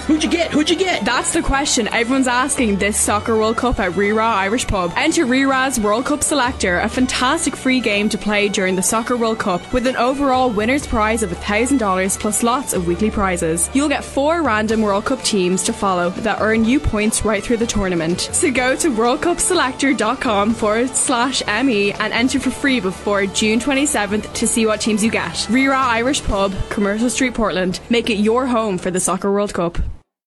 Who'd you get? Who'd you get? That's the question everyone's asking this Soccer World Cup at Rira Irish Pub. Enter Rira's World Cup Selector, a fantastic free game to play during the Soccer World Cup with an overall winner's prize of $1,000 plus lots of weekly prizes. You'll get 4 random World Cup teams to follow that earn you points right through the tournament. So go to worldcupselector.com/ME and enter for free before June 27th to see what teams you get. Rira Irish Pub, Commercial Street, Portland. Make it your home for the Soccer World Cup.